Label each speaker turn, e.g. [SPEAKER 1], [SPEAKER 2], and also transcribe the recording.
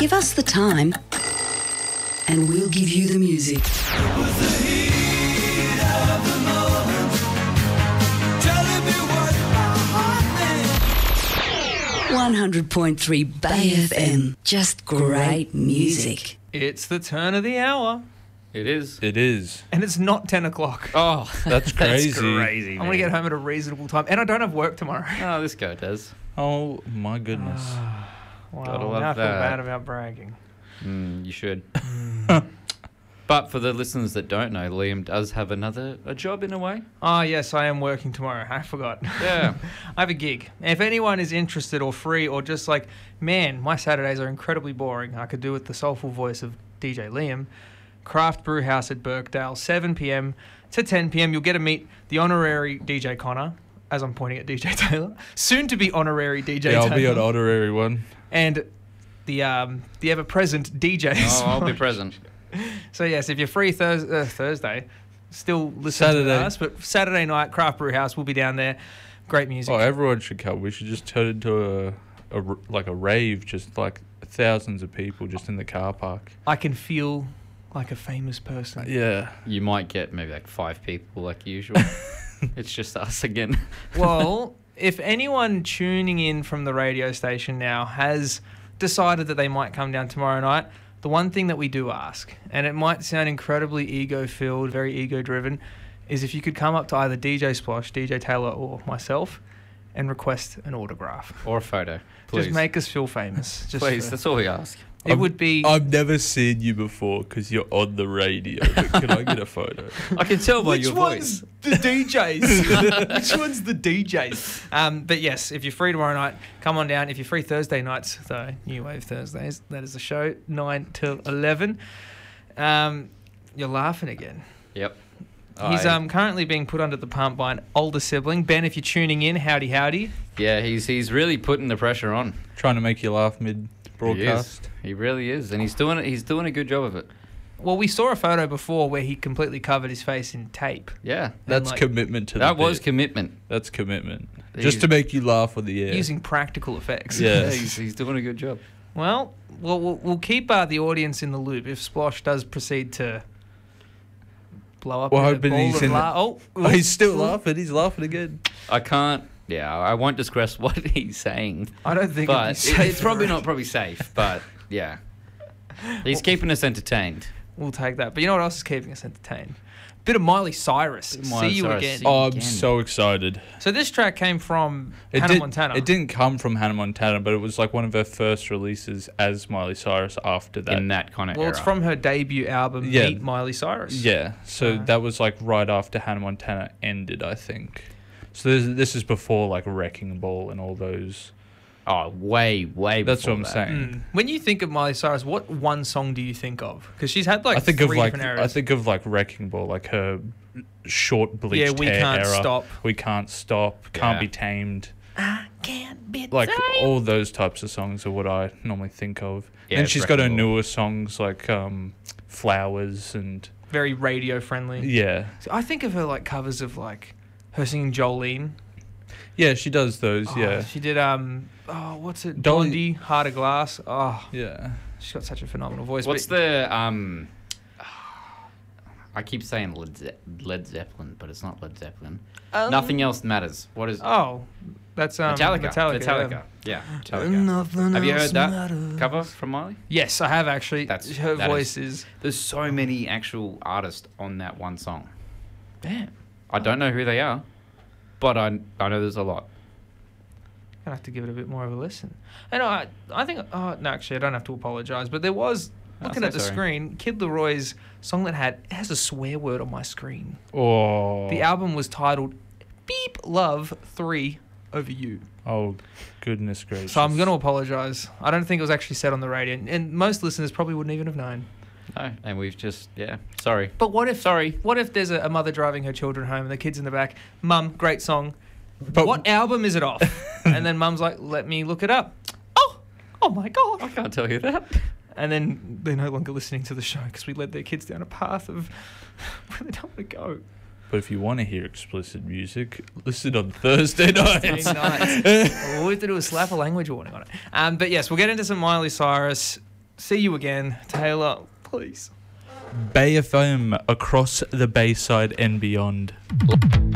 [SPEAKER 1] Give us the time and we'll give you the music. 100.3 Bay FM. Just great music.
[SPEAKER 2] It's the turn of the hour.
[SPEAKER 3] It is.
[SPEAKER 4] It is.
[SPEAKER 2] And it's not 10 o'clock.
[SPEAKER 3] Oh,
[SPEAKER 4] That's crazy.
[SPEAKER 3] That's crazy.
[SPEAKER 2] I want to get home at a reasonable time. And I don't have work tomorrow.
[SPEAKER 3] Oh, this guy does.
[SPEAKER 4] Oh, my goodness.
[SPEAKER 2] Wow,
[SPEAKER 3] Gotta love
[SPEAKER 2] now I feel
[SPEAKER 3] that.
[SPEAKER 2] bad about bragging.
[SPEAKER 3] You should. But for the listeners that don't know, Liam does have a job in a way.
[SPEAKER 2] Oh, yes, I am working tomorrow. I forgot.
[SPEAKER 3] Yeah.
[SPEAKER 2] I have a gig. If anyone is interested or free or just like, man, my Saturdays are incredibly boring, I could do with the soulful voice of DJ Liam. Craft Brew House at Birkdale, 7 p.m. to 10 p.m. You'll get to meet the honorary DJ Connor, as I'm pointing at DJ Taylor. Soon to be honorary DJ Taylor.
[SPEAKER 4] Yeah, I'll be an honorary one.
[SPEAKER 2] And the ever-present DJs.
[SPEAKER 3] Oh, I'll be present.
[SPEAKER 2] So, yes, if you're free Thursday, still listen to
[SPEAKER 4] Saturday.
[SPEAKER 2] us. But Saturday night, Craft Brew House, we'll be down there. Great music.
[SPEAKER 4] Oh, everyone should come. We should just turn into a rave, just like thousands of people just in the car park.
[SPEAKER 2] I can feel like a famous person.
[SPEAKER 4] Yeah.
[SPEAKER 3] You might get maybe like 5 people like usual. It's just us again.
[SPEAKER 2] Well, if anyone tuning in from the radio station now has decided that they might come down tomorrow night, the one thing that we do ask, and it might sound incredibly ego-filled, very ego-driven, is if you could come up to either DJ Splosh, DJ Taylor, or myself and request an autograph.
[SPEAKER 3] Or a photo, please.
[SPEAKER 2] Just make us feel famous. Just
[SPEAKER 3] Please, that's all we ask.
[SPEAKER 2] It would be...
[SPEAKER 4] I've never seen you before because you're on the radio. But can I get a photo?
[SPEAKER 3] I can tell by
[SPEAKER 2] Which
[SPEAKER 3] your
[SPEAKER 2] one's
[SPEAKER 3] voice.
[SPEAKER 2] the DJs? Which one's the DJs? But yes, if you're free tomorrow night, come on down. If you're free Thursday nights, though, New Wave Thursdays, that is the show, 9 till 11. You're laughing again.
[SPEAKER 3] Yep.
[SPEAKER 2] He's currently being put under the pump by an older sibling. Ben, if you're tuning in, howdy, howdy.
[SPEAKER 3] Yeah, he's really putting the pressure on.
[SPEAKER 4] Trying to make you laugh mid-broadcast.
[SPEAKER 3] He really is, and he's doing it. He's doing a good job of it.
[SPEAKER 2] Well, we saw a photo before where he completely covered his face in tape.
[SPEAKER 3] Yeah,
[SPEAKER 4] That's
[SPEAKER 2] like-
[SPEAKER 4] commitment to the
[SPEAKER 3] that was
[SPEAKER 4] bit.
[SPEAKER 3] commitment.
[SPEAKER 4] That's commitment.
[SPEAKER 3] He's-
[SPEAKER 4] Just to make you laugh on the air.
[SPEAKER 2] Using practical effects.
[SPEAKER 4] Yeah.
[SPEAKER 3] Yeah, he's doing a good job.
[SPEAKER 2] Well, we'll keep the audience in the loop if Splosh does proceed to blow up.
[SPEAKER 4] Well,
[SPEAKER 2] in a
[SPEAKER 4] hoping
[SPEAKER 2] ball
[SPEAKER 4] he's
[SPEAKER 2] of
[SPEAKER 4] in the-
[SPEAKER 2] oh,
[SPEAKER 4] He's still laughing. He's laughing again.
[SPEAKER 3] I can't. Yeah, I won't discuss what he's saying,
[SPEAKER 2] I don't think
[SPEAKER 3] but
[SPEAKER 2] it'd be safe
[SPEAKER 3] it's probably
[SPEAKER 2] for-
[SPEAKER 3] not probably safe. But yeah, he's keeping us entertained.
[SPEAKER 2] We'll take that. But you know what else is keeping us entertained? Bit of Miley Cyrus.
[SPEAKER 3] Miley
[SPEAKER 2] See you
[SPEAKER 3] Cyrus.
[SPEAKER 2] again.
[SPEAKER 3] See-
[SPEAKER 4] Oh, I'm
[SPEAKER 3] Again.
[SPEAKER 4] so excited.
[SPEAKER 2] So this track came from Hannah Montana.
[SPEAKER 4] It didn't come from Hannah Montana, but it was like one of her first releases as Miley Cyrus after that.
[SPEAKER 3] In that kind of
[SPEAKER 2] Well,
[SPEAKER 3] era.
[SPEAKER 2] it's from her debut album,
[SPEAKER 4] Yeah.
[SPEAKER 2] Meet Miley Cyrus.
[SPEAKER 4] Yeah, so that was like right after Hannah Montana ended, I think. So this is before like Wrecking Ball and all those.
[SPEAKER 3] Oh, way
[SPEAKER 4] That's
[SPEAKER 3] before
[SPEAKER 4] what I'm
[SPEAKER 3] that.
[SPEAKER 4] saying.
[SPEAKER 2] When you think of Miley Cyrus, what one song do you think of? Because she's had like
[SPEAKER 4] I think of
[SPEAKER 2] three
[SPEAKER 4] like
[SPEAKER 2] different
[SPEAKER 4] I
[SPEAKER 2] eras.
[SPEAKER 4] think of like Wrecking Ball, like her short bleached
[SPEAKER 2] We
[SPEAKER 4] hair
[SPEAKER 2] Can't
[SPEAKER 4] era.
[SPEAKER 2] Stop.
[SPEAKER 4] We Can't Stop. Can't
[SPEAKER 3] Yeah.
[SPEAKER 4] Be Tamed.
[SPEAKER 2] I can't be
[SPEAKER 4] Like
[SPEAKER 2] tamed.
[SPEAKER 4] all those types of songs are what I normally think of.
[SPEAKER 3] Yeah,
[SPEAKER 4] and
[SPEAKER 3] it's
[SPEAKER 4] she's got her
[SPEAKER 3] Wrecking Ball.
[SPEAKER 4] newer songs like Flowers and
[SPEAKER 2] Very radio friendly.
[SPEAKER 4] yeah.
[SPEAKER 2] So I think of her like covers of like her singing Jolene.
[SPEAKER 4] Yeah, she does those,
[SPEAKER 2] Oh,
[SPEAKER 4] yeah.
[SPEAKER 2] She did what's it?
[SPEAKER 4] Dolly-
[SPEAKER 2] Blondie, Heart of Glass. Oh,
[SPEAKER 4] Yeah.
[SPEAKER 2] she's got such a phenomenal voice.
[SPEAKER 3] What's
[SPEAKER 2] but
[SPEAKER 3] the I keep saying Led Zeppelin, but it's not Led Zeppelin. Nothing else matters. What is
[SPEAKER 2] Oh, that's
[SPEAKER 3] Metallica?
[SPEAKER 2] Metallica.
[SPEAKER 3] Yeah, Metallica. Have you heard that cover from Miley?
[SPEAKER 2] Yes, I have actually.
[SPEAKER 3] That
[SPEAKER 2] Her voice is.
[SPEAKER 3] There's so many actual artists on that one song.
[SPEAKER 2] Damn.
[SPEAKER 3] I don't know who they are, but I know there's a lot.
[SPEAKER 2] Gonna have to give it a bit more of a listen. And I think. Oh no, actually, I don't have to apologise. But there was looking
[SPEAKER 3] so
[SPEAKER 2] at the
[SPEAKER 3] sorry.
[SPEAKER 2] screen, Kid Leroy's song that has a swear word on my screen.
[SPEAKER 4] Oh.
[SPEAKER 2] The album was titled "Beep Love 3 Over You."
[SPEAKER 4] Oh, goodness gracious.
[SPEAKER 2] So I'm going to apologise. I don't think it was actually said on the radio, and most listeners probably wouldn't even have known.
[SPEAKER 3] No, and we've just sorry.
[SPEAKER 2] But what if?
[SPEAKER 3] Sorry.
[SPEAKER 2] What if there's a mother driving her children home and the kids in the back? Mum, great song.
[SPEAKER 4] But
[SPEAKER 2] What album is it off? And then Mum's like, let me look it up. Oh my
[SPEAKER 3] I
[SPEAKER 2] god!
[SPEAKER 3] can't tell you that.
[SPEAKER 2] And then they're no longer listening to the show because we led their kids down a path of where they don't want to go.
[SPEAKER 4] But if you want to hear explicit music, listen on Thursday nights.
[SPEAKER 2] Nice. All we have to do is slap a language warning on it. But yes, we'll get into some Miley Cyrus. see you again, Taylor. Please.
[SPEAKER 4] Bay FM across the Bayside and beyond.